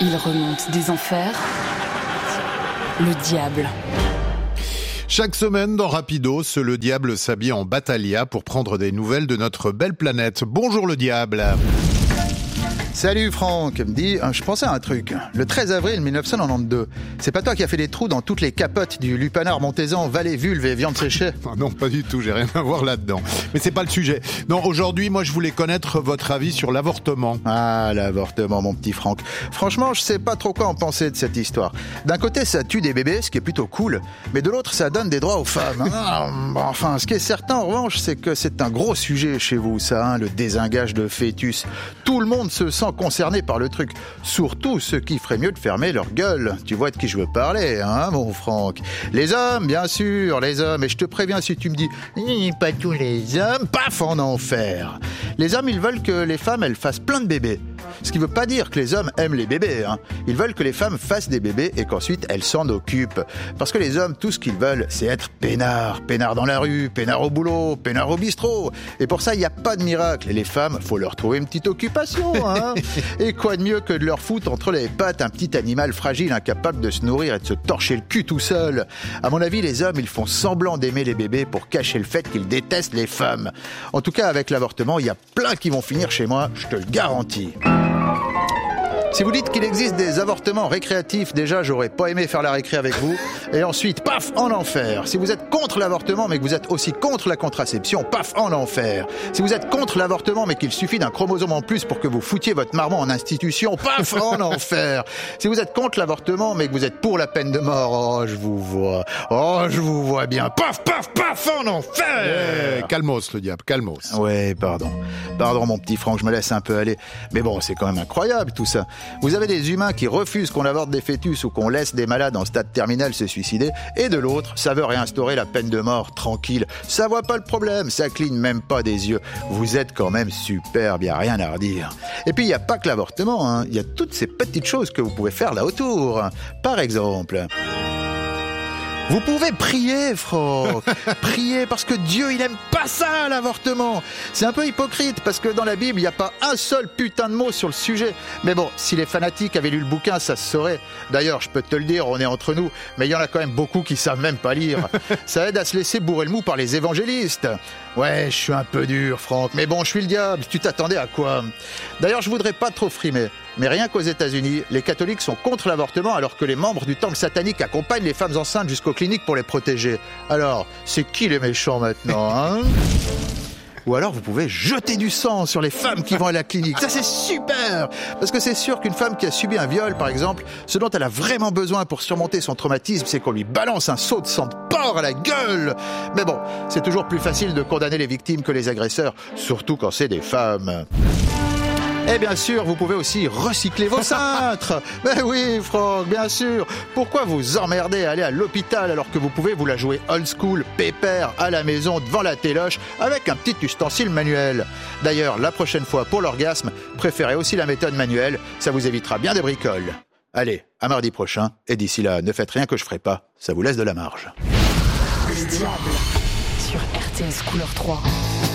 Il remonte des enfers, le diable. Chaque semaine dans Rapidos, le diable s'habille en Battaglia pour prendre des nouvelles de notre belle planète. Bonjour le diable. Salut Franck, me dit, je pensais à un truc. Le 13 avril 1992, c'est pas toi qui as fait des trous dans toutes les capotes du lupanar montaisan, valet, vulve et viande séchée? Non, pas du tout, j'ai rien à voir là-dedans. Mais c'est pas le sujet. Non, aujourd'hui, moi je voulais connaître votre avis sur l'avortement. Ah, l'avortement, mon petit Franck. Franchement, je sais pas trop quoi en penser de cette histoire. D'un côté, ça tue des bébés, ce qui est plutôt cool, mais de l'autre, ça donne des droits aux femmes. Enfin, ce qui est certain, en revanche, c'est que c'est un gros sujet chez vous, ça, le désengage de fœtus. Tout le monde se sent concernés par le truc, surtout ceux qui feraient mieux de fermer leur gueule. Tu vois de qui je veux parler, hein, mon Franck? Les hommes, bien sûr, les hommes. Et je te préviens, si tu me dis pas tous les hommes, paf, en enfer. Les hommes, ils veulent que les femmes, elles fassent plein de bébés. Ce qui veut pas dire que les hommes aiment les bébés, hein. Ils veulent que les femmes fassent des bébés et qu'ensuite elles s'en occupent. Parce que les hommes, tout ce qu'ils veulent, c'est être peinards. Peinards dans la rue, peinards au boulot, peinards au bistrot. Et pour ça, il n'y a pas de miracle. Et les femmes, faut leur trouver une petite occupation, hein. Et quoi de mieux que de leur foutre entre les pattes un petit animal fragile, incapable de se nourrir et de se torcher le cul tout seul. À mon avis, les hommes, ils font semblant d'aimer les bébés pour cacher le fait qu'ils détestent les femmes. En tout cas, avec l'avortement, il y a plein qui vont finir chez moi, je te le garantis. Si vous dites qu'il existe des avortements récréatifs, déjà, j'aurais pas aimé faire la récré avec vous. Et ensuite, paf, en enfer. Si vous êtes contre l'avortement, mais que vous êtes aussi contre la contraception, paf, en enfer. Si vous êtes contre l'avortement, mais qu'il suffit d'un chromosome en plus pour que vous foutiez votre marmot en institution, paf, en enfer. Si vous êtes contre l'avortement, mais que vous êtes pour la peine de mort, oh, je vous vois bien. Paf, paf, paf, en enfer. Calmos le diable, calmos. Ouais, pardon, mon petit Franck, je me laisse un peu aller. Mais bon, c'est quand même incroyable tout ça. Vous avez des humains qui refusent qu'on avorte des fœtus ou qu'on laisse des malades en stade terminal se suicider, et de l'autre, ça veut réinstaurer la peine de mort, tranquille. Ça voit pas le problème, ça cligne même pas des yeux. Vous êtes quand même superbe, y a rien à redire. Et puis, il n'y a pas que l'avortement, hein. Il y a toutes ces petites choses que vous pouvez faire là autour. Par exemple... Vous pouvez prier, Franck. Prier parce que Dieu, il aime pas ça, l'avortement. C'est un peu hypocrite parce que dans la Bible, il n'y a pas un seul putain de mot sur le sujet. Mais bon, si les fanatiques avaient lu le bouquin, ça se saurait. D'ailleurs, je peux te le dire, on est entre nous, mais il y en a quand même beaucoup qui savent même pas lire. Ça aide à se laisser bourrer le mou par les évangélistes. Ouais, je suis un peu dur, Franck, mais bon, je suis le diable. Tu t'attendais à quoi? D'ailleurs, je voudrais pas trop frimer. Mais rien qu'aux États-Unis, les catholiques sont contre l'avortement alors que les membres du temple satanique accompagnent les femmes enceintes jusqu'aux cliniques pour les protéger. Alors, c'est qui les méchants maintenant, hein? Ou alors vous pouvez jeter du sang sur les femmes qui vont à la clinique. Ça, c'est super! Parce que c'est sûr qu'une femme qui a subi un viol, par exemple, ce dont elle a vraiment besoin pour surmonter son traumatisme, c'est qu'on lui balance un seau de sang de porc à la gueule! Mais bon, c'est toujours plus facile de condamner les victimes que les agresseurs, surtout quand c'est des femmes. Et bien sûr, vous pouvez aussi recycler vos cintres. Ben oui, Franck, bien sûr. Pourquoi vous emmerder à aller à l'hôpital alors que vous pouvez vous la jouer old school, pépère, à la maison, devant la téloche, avec un petit ustensile manuel? D'ailleurs, la prochaine fois, pour l'orgasme, préférez aussi la méthode manuelle. Ça vous évitera bien des bricoles. Allez, à mardi prochain. Et d'ici là, ne faites rien que je ferai pas. Ça vous laisse de la marge. Le diable sur RTS Couleur 3.